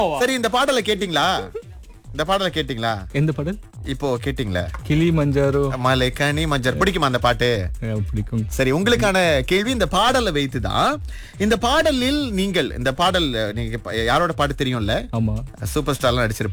ஆமாவா? சரி, இந்த பாடலை கேட்டீங்களா? இந்த பாடலை கேட்டீங்களா? எந்த பாடல்? இப்போ கேட்டீங்களா? கிளி மஞ்சாரோ. மலை கனி மஞ்சள் பிடிக்குமா அந்த பாட்டு? பிடிக்கும். சரி, உங்களுக்கான கேள்வி இந்த பாடலை வைத்துதான். இந்த பாடலில் நீங்கள் இந்த பாடல் நீங்க யாரோட பாட்டு தெரியும்ல? ஆமா. சூப்பர் ஸ்டார்லாம் நடிச்சிருப்பாங்க.